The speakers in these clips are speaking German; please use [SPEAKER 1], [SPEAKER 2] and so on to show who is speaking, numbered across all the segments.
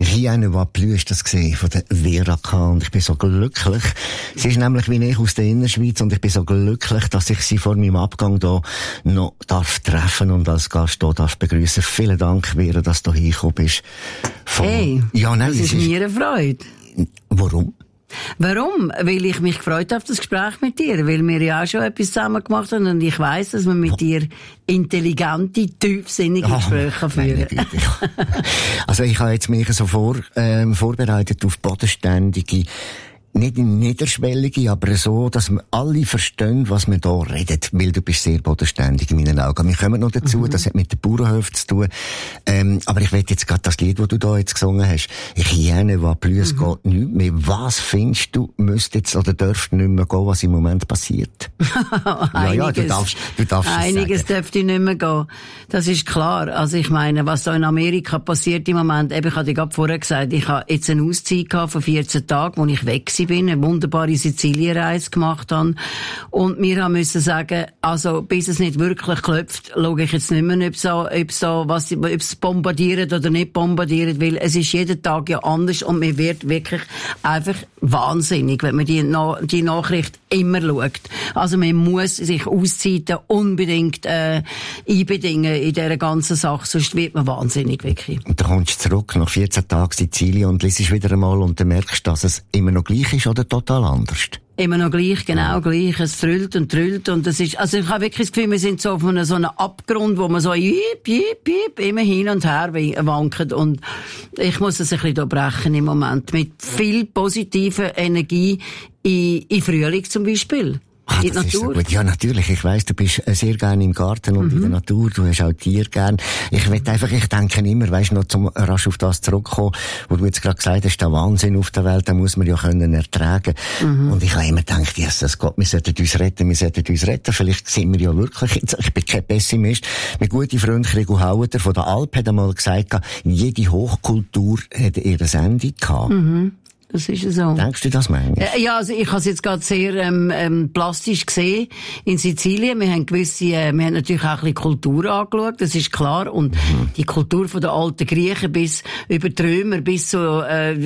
[SPEAKER 1] Hier was Plus das gesehen von der Vera K. Und ich bin so glücklich. Sie ist nämlich wie ich aus der Innerschweiz und ich bin so glücklich, dass ich sie vor meinem Abgang da noch darf treffen und als Gast da darf begrüßen. Vielen Dank, Vera, dass du hingekommen bist.
[SPEAKER 2] Hey, ja, nein, das ist mir eine Freude.
[SPEAKER 1] Warum?
[SPEAKER 2] Warum? Weil ich mich gefreut habe auf das Gespräch mit dir, weil wir ja auch schon etwas zusammen gemacht haben und ich weiss, dass man mit dir intelligente, tiefsinnige Gespräche führen kann.
[SPEAKER 1] Also ich habe jetzt mich so vorbereitet auf bodenständige, nicht niederschwellige, aber so, dass wir alle verstehen, was wir da reden, weil du bist sehr bodenständig in meinen Augen. Wir kommen noch dazu, das hat mit den Bauernhöfen zu tun. Aber ich will jetzt gerade das Lied, das du da jetzt gesungen hast, ich jene, was Plus geht nicht mehr. Was findest du, müsste jetzt oder dürfte nicht mehr gehen, was im Moment passiert?
[SPEAKER 2] Ja,
[SPEAKER 1] du darfst
[SPEAKER 2] einiges dürfte nicht mehr gehen. Das ist klar. Also ich meine, was da in Amerika passiert im Moment, ich hatte gerade vorher gesagt, ich habe jetzt eine Auszeit gehabt von 14 Tagen, wo ich weg bin, eine wunderbare Sizilienreise gemacht habe. Und wir haben müssen sagen, also, bis es nicht wirklich klopft, schaue ich jetzt nicht mehr, ob es bombardiert oder nicht bombardiert, weil es ist jeden Tag ja anders und man wird wirklich einfach wahnsinnig, wenn man die Nachricht immer schaut. Also, man muss sich Auszeiten unbedingt, einbedingen in dieser ganzen Sache, sonst wird man wahnsinnig, wirklich.
[SPEAKER 1] Und dann kommst du zurück nach 14 Tagen Sizilien und liest wieder einmal und dann merkst, dass es immer noch gleich ist oder total anders?
[SPEAKER 2] Immer noch gleich, genau gleich. Es trüllt und das ist, also ich habe wirklich das Gefühl, wir sind so auf so einem Abgrund, wo man so immer hin und her wankt und ich muss es ein bisschen brechen im Moment. Mit viel positiver Energie in Frühling zum Beispiel.
[SPEAKER 1] In der Natur? So gut. Ja, natürlich. Ich weiss, du bist sehr gerne im Garten und in der Natur. Du hast auch Tiere gern. Ich denke immer, weisst noch zum rasch auf das zurückkommen, wo du jetzt gerade gesagt hast, der Wahnsinn auf der Welt, den muss man ja können ertragen. Und ich habe immer gedacht, Jesus Gott, wir sollten uns retten. Vielleicht sind wir ja wirklich, ich bin kein Pessimist. Mein guter Freund Gregor Hauter von der Alp hat einmal gesagt, jede Hochkultur hat ihr Ende gehabt.
[SPEAKER 2] Das ist so.
[SPEAKER 1] Denkst du das manchmal?
[SPEAKER 2] Ja, also ich habe es jetzt gerade sehr plastisch gesehen in Sizilien. Wir haben natürlich auch ein bisschen Kultur angeschaut, das ist klar. Und die Kultur von den alten Griechen bis über die Römer, bis zu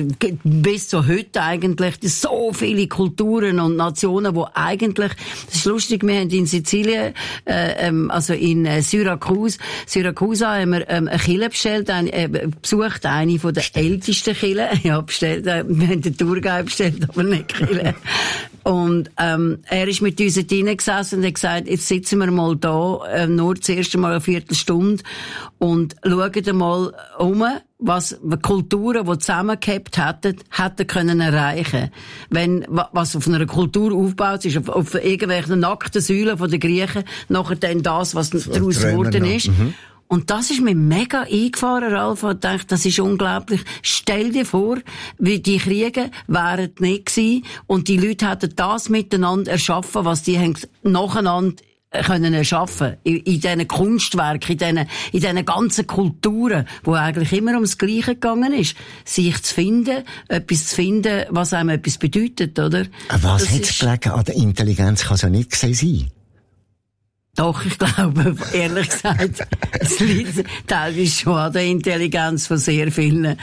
[SPEAKER 2] heute eigentlich. Das sind so viele Kulturen und Nationen, wo eigentlich, das ist lustig, wir haben in Sizilien, also in Syrakusa haben wir eine Kirche bestellt, besucht, eine von den ältesten Kirchen. Ja, bestellt, den Tourguide bestellt, aber nicht Kille. Und er ist mit uns drinnen gesessen und hat gesagt, jetzt sitzen wir mal da, nur das erste Mal eine Viertelstunde und schauen mal was Kulturen, die zusammengehabt hätten können erreichen. Wenn, was auf einer Kultur aufgebaut ist, auf irgendwelchen nackten Säulen von den Griechen, nachher dann das, was daraus geworden ist. Und das ist mir mega eingefahren, Ralf, und dachte, das ist unglaublich. Stell dir vor, wie die Kriege wären nicht gewesen und die Leute hätten das miteinander erschaffen, was die haben nacheinander können erschaffen. In diesen Kunstwerken, in diesen ganzen Kulturen, wo eigentlich immer ums Gleiche gegangen ist. Sich zu finden, etwas zu finden, was einem etwas bedeutet, oder?
[SPEAKER 1] Was hat es gelegen an der Intelligenz? Kann es ja nicht gesehen sein.
[SPEAKER 2] Doch, ich glaube, ehrlich gesagt, es liegt teilweise schon an der Intelligenz von sehr vielen,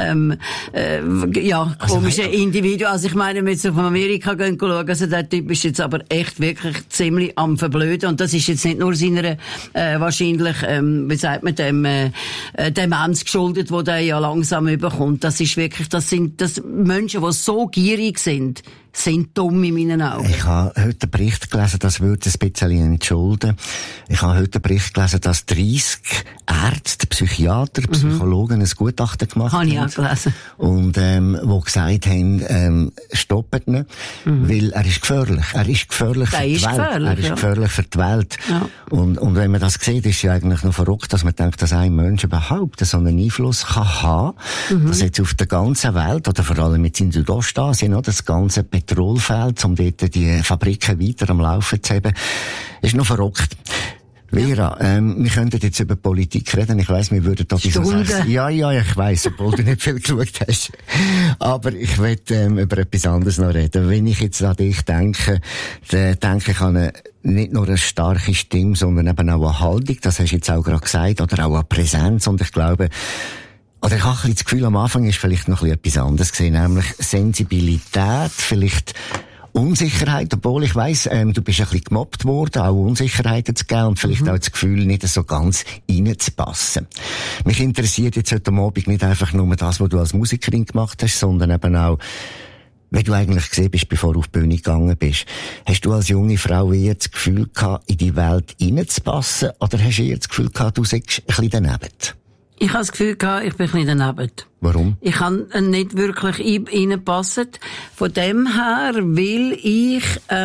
[SPEAKER 2] komischen Individuen. Also ich meine, wenn wir jetzt auf Amerika gehen schauen, also der Typ ist jetzt aber echt wirklich ziemlich am Verblöden. Und das ist jetzt nicht nur seiner, wahrscheinlich, wie sagt man dem Demenz geschuldet, wo der ja langsam überkommt. Das ist wirklich, das sind Menschen, die so gierig sind dumm in meinen Augen.
[SPEAKER 1] Ich habe heute einen Bericht gelesen, das würde ein bisschen entschulden. Ich habe heute einen Bericht gelesen, dass 30 Ärzte, Psychiater, Psychologen ein Gutachten gemacht haben.
[SPEAKER 2] Habe ich auch gelesen.
[SPEAKER 1] Und, wo gesagt haben, stoppet ihn, weil er ist gefährlich. Er ist gefährlich für die Welt. Er ist gefährlich für die Welt. Ja. Und wenn man das sieht, ist es ja eigentlich noch verrückt, dass man denkt, dass ein Mensch überhaupt so einen Einfluss kann haben, dass jetzt auf der ganzen Welt, oder vor allem jetzt in Südostasien, das ganze Petrolfeld, um dort die Fabriken weiter am Laufen zu haben, ist noch verrückt. Vera, wir könnten jetzt über Politik reden. Ich weiss, wir würden da bis um 6. Ja, ich weiss, obwohl du nicht viel geschaut hast. Aber ich will über etwas anderes noch reden. Wenn ich jetzt an dich denke, dann denke ich an nicht nur eine starke Stimme, sondern eben auch eine Haltung. Das hast du jetzt auch gerade gesagt. Oder auch eine Präsenz. Und ich glaube, Oder ich habe ein bisschen das Gefühl, am Anfang ist vielleicht noch etwas anderes gewesen, nämlich Sensibilität, vielleicht Unsicherheit, obwohl ich weiss, du bist ein bisschen gemobbt worden, auch Unsicherheiten zu geben und vielleicht auch das Gefühl, nicht so ganz reinzupassen. Mich interessiert jetzt heute Abend nicht einfach nur das, was du als Musikerin gemacht hast, sondern eben auch, wie du eigentlich gesehen bist, bevor du auf die Bühne gegangen bist. Hast du als junge Frau eher das Gefühl gehabt, in die Welt reinzupassen, oder hast du eher das Gefühl gehabt, du seist ein bisschen daneben?
[SPEAKER 2] Ich habe das Gefühl gehabt, ich bin ein bisschen daneben.
[SPEAKER 1] Warum?
[SPEAKER 2] Ich habe nicht wirklich reingepasst. Von dem her, weil ich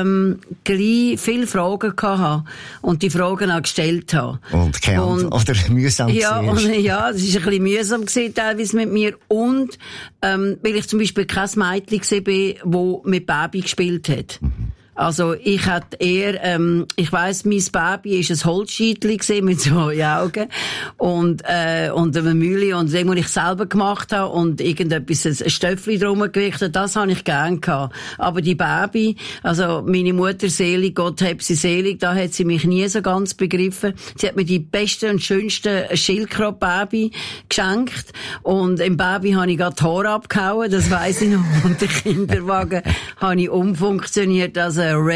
[SPEAKER 2] gleich viele Fragen hatte und die Fragen auch gestellt habe.
[SPEAKER 1] Und keine Antwort, oder mühsam
[SPEAKER 2] ja, und, ja, das war ein bisschen mühsam gewesen, teilweise mit mir. Und weil ich zum Beispiel kein Mädchen war, das mit Baby gespielt hat. Also, ich hatte eher, ich weiss, mein Baby ist ein Holzscheitli gewesen, mit so Augen. Und eine Mühle, und dem, was ich selber gemacht habe, und irgendetwas, ein Stöffli drum gewichtet, das habe ich gern gehabt. Aber die Baby, also, meine Mutter selig, Gott hab sie selig, da hat sie mich nie so ganz begriffen. Sie hat mir die besten und schönsten Schildkröten-Baby geschenkt. Und im Baby habe ich gerade die Haare abgehauen, das weiss ich noch. Und den Kinderwagen habe ich umfunktioniert, also ein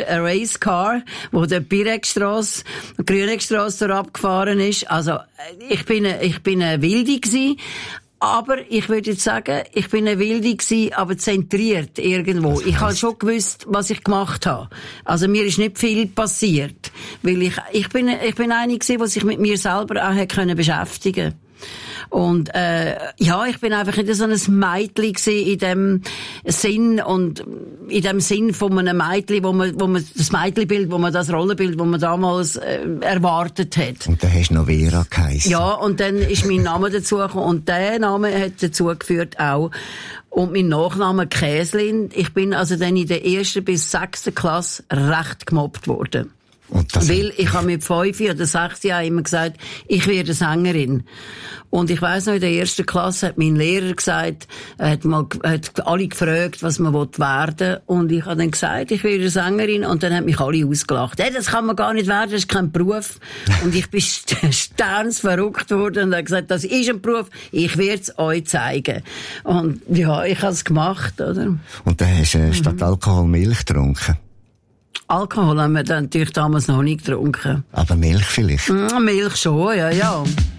[SPEAKER 2] Racecar, wo der Pirekstrasse, Grünegstrasse abgefahren ist. Also, ich bin eine Wilde gewesen. Aber ich würde jetzt sagen, ich bin eine Wilde gewesen, aber zentriert irgendwo. Ich habe schon gewusst, was ich gemacht habe. Also mir ist nicht viel passiert. Weil ich bin eine gewesen, die sich mit mir selber auch hätte beschäftigen können. Und, ich bin einfach nicht so ein Mädchen gewesen in dem Sinn und in dem Sinn von einem Mädchen, wo man das Mädchenbild, wo man das Rollenbild, wo man damals erwartet hat.
[SPEAKER 1] Und dann hast du noch Vera geheißen.
[SPEAKER 2] Ja, und dann ist mein Name dazugekommen und der Name hat dazu geführt auch. Und mein Nachname Käslin. Ich bin also dann in der 1. bis 6. Klasse recht gemobbt worden. Weil ich habe mit 5 oder 6 Jahren immer gesagt, ich werde Sängerin. Und ich weiss noch, in der 1. Klasse hat mein Lehrer gesagt, hat alle gefragt, was man werden will. Und ich habe dann gesagt, ich werde Sängerin. Und dann haben mich alle ausgelacht. Hey, das kann man gar nicht werden, das ist kein Beruf. Und ich bin sternsverrückt worden und habe gesagt, das ist ein Beruf, ich werde es euch zeigen. Und ja, ich habe es gemacht, oder?
[SPEAKER 1] Und dann hast du statt Alkohol Milch getrunken?
[SPEAKER 2] Alkohol haben wir dann natürlich damals noch nicht getrunken.
[SPEAKER 1] Aber Milch vielleicht?
[SPEAKER 2] Milch schon, ja.